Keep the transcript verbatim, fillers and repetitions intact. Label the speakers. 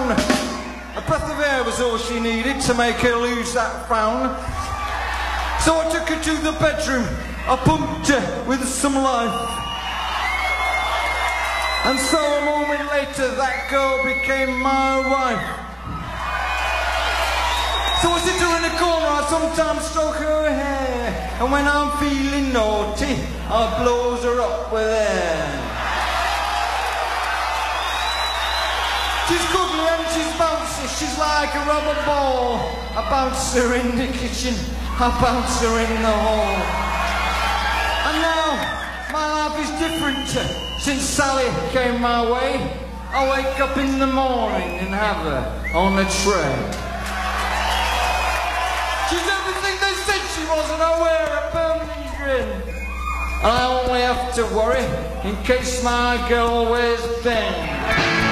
Speaker 1: town. A breath of air was all she needed to make her lose that frown. So I took her to the bedroom, I pumped her with some life. And so a moment later that girl became my wife. So I sit her in the corner, I sometimes stroke her hair, and when I'm feeling naughty, I blows her up with air. She's goodly and she's bouncy, she's like a rubber ball. I bounce her in the kitchen, I bounce her in the hall. And now, my life is different since Sally came my way. I wake up in the morning and have her on the tray. She's everything they said she was, and I wear a permanent grin. And I only have to worry in case my girl wears thin.